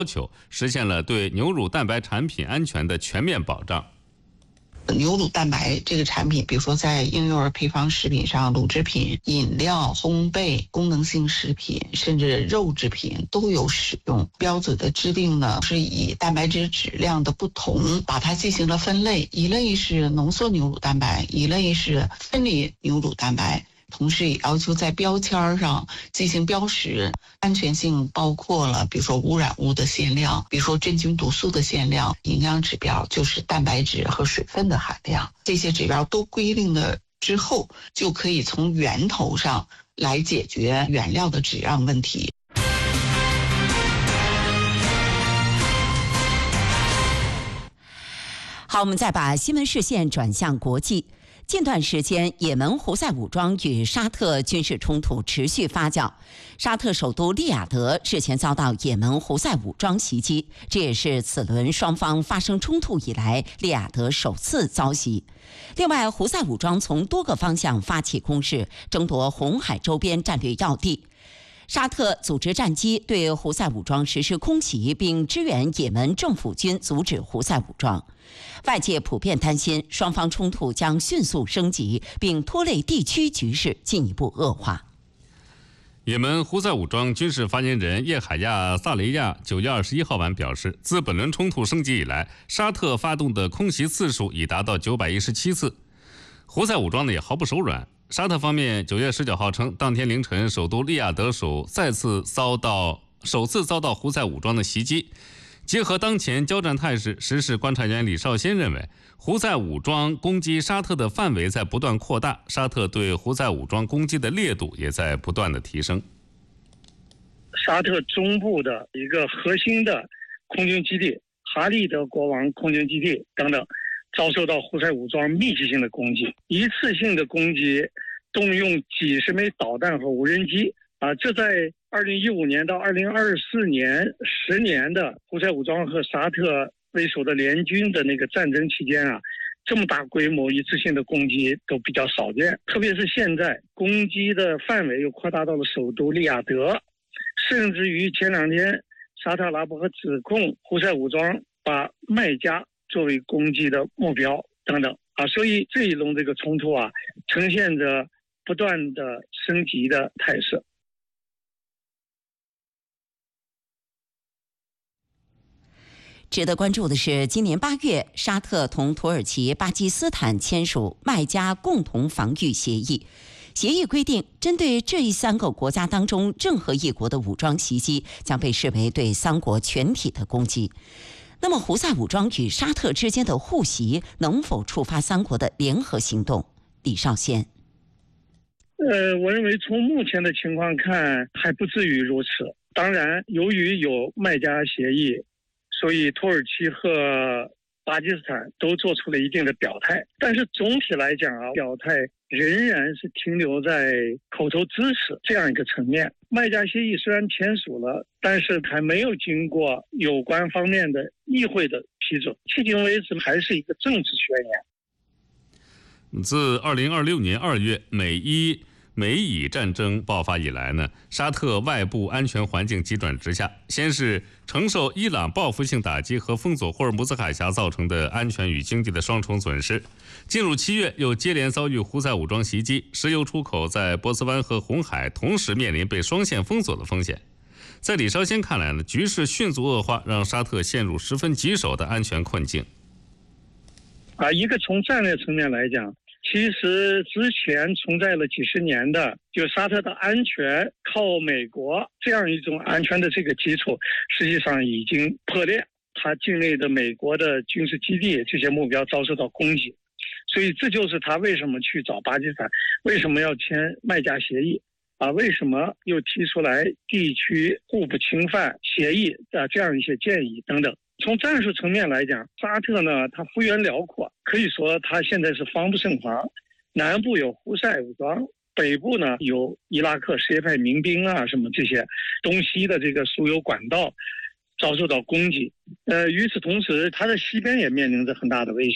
求，实现了对牛乳蛋白产品安全的全面保障。 牛乳蛋白这个产品，比如说在婴幼儿配方食品上、乳制品、饮料、烘焙、功能性食品，甚至肉制品都有使用。标准的制定呢，是以蛋白质质量的不同，把它进行了分类，一类是浓缩牛乳蛋白，一类是分离牛乳蛋白。同时也要求在标签上进行标识，安全性包括了比如说污染物的限量，比如说真菌毒素的限量，营养指标就是蛋白质和水分的含量，这些指标都规定了之后，就可以从源头上来解决原料的质量问题。 好，我们再把新闻视线转向国际。近段时间，也门胡塞武装与沙特军事冲突持续发酵。沙特首都利雅得日前遭到也门胡塞武装袭击，这也是此轮双方发生冲突以来利雅得首次遭袭。另外，胡塞武装从多个方向发起攻势，争夺红海周边战略要地。沙特组织战机对胡塞武装实施空袭，并支援也门政府军阻止胡塞武装。外界普遍担心双方冲突将迅速升级，并拖累地区局势进一步恶化。 也门胡塞武装军事发言人叶海亚·萨雷亚9月21号晚表示，自本轮冲突升级以来，沙特发动的空袭次数已达到917次。胡塞武装也毫不手软。沙特方面9月19号称，当天凌晨首都利雅得首次遭到胡塞武装的袭击。结合当前交战态势，时事观察员李少先认为，胡塞武装攻击沙特的范围在不断扩大，沙特对胡塞武装攻击的烈度也在不断的提升。 沙特中部的一个核心的空军基地哈利德国王空军基地等等，遭受到胡塞武装密集性的攻击，一次性的攻击，动用几十枚导弹和无人机这在2015年到2024年10年的胡塞武装和沙特为首的联军的那个战争期间这么大规模一次性的攻击都比较少见。特别是现在攻击的范围又扩大到了首都利雅得，甚至于前2天沙特阿拉伯指控胡塞武装把麦加作为攻击的目标等等所以这一轮这个冲突呈现着不断的升级的态势。 值得关注的是，今年8月，沙特同土耳其、巴基斯坦签署麦加共同防御协议。协议规定，针对这3个国家当中任何一国的武装袭击，将被视为对3国全体的攻击。那么，胡塞武装与沙特之间的互袭能否触发3国的联合行动？李少先。 我认为从目前的情况看，还不至于如此。当然，由于有麦加协议，所以土耳其和巴基斯坦都做出了一定的表态，但是总体来讲表态仍然是停留在口头支持这样一个层面。麦加协议虽然签署了，但是还没有经过有关方面的议会的批准，迄今为止还是一个政治宣言。 自2026年2月美以战争爆发以来呢，沙特外部安全环境急转直下，先是承受伊朗报复性打击和封锁霍尔木兹海峡造成的安全与经济的双重损失，进入7月又接连遭遇胡塞武装袭击，石油出口在波斯湾和红海同时面临被双线封锁的风险。在李少先看来呢，局势迅速恶化，让沙特陷入十分棘手的安全困境。 一个从战略层面来讲，其实之前存在了几十年的，就沙特的安全靠美国这样一种安全的这个基础，实际上已经破裂。他境内的美国的军事基地这些目标遭受到攻击，所以这就是他为什么去找巴基斯坦，为什么要签麦加协议为什么又提出来地区互不侵犯协议这样一些建议等等。从战术层面来讲，沙特呢，它幅员辽阔，可以说它现在是防不胜防。南部有胡塞武装，北部呢有伊拉克什叶派民兵什么这些，东西的这个输油管道遭受到攻击。与此同时，它的西边也面临着很大的威胁。